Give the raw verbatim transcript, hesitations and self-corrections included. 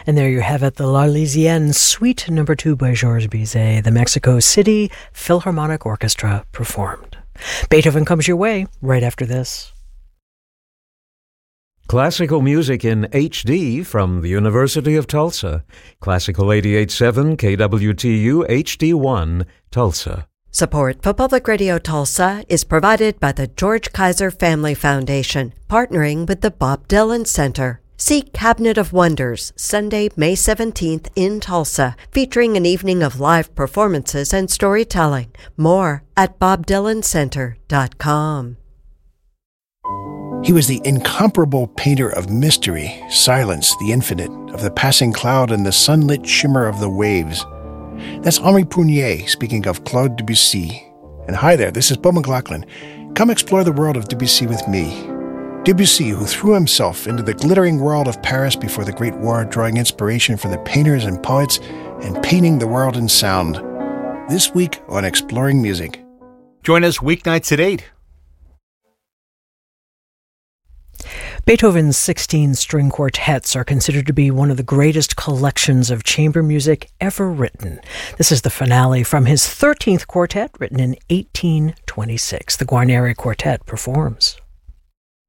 And there you have it, the L'Arlésienne Suite Number Two by Georges Bizet, the Mexico City Philharmonic Orchestra performed. Beethoven comes your way right after this. Classical music in H D from the University of Tulsa. Classical eighty-eight point seven K W T U H D one, Tulsa. Support for Public Radio Tulsa is provided by the George Kaiser Family Foundation, partnering with the Bob Dylan Center. See Cabinet of Wonders, Sunday, May seventeenth in Tulsa, featuring an evening of live performances and storytelling. More at bob dylan center dot com. He was the incomparable painter of mystery, silence, the infinite, of the passing cloud and the sunlit shimmer of the waves. That's Henri Prunier speaking of Claude Debussy. And hi there, this is Bo McLaughlin. Come explore the world of Debussy with me. Debussy, who threw himself into the glittering world of Paris before the Great War, drawing inspiration from the painters and poets and painting the world in sound. This week on Exploring Music. Join us weeknights at eight. Beethoven's sixteen string quartets are considered to be one of the greatest collections of chamber music ever written. This is the finale from his thirteenth quartet, written in eighteen twenty-six. The Guarneri Quartet performs.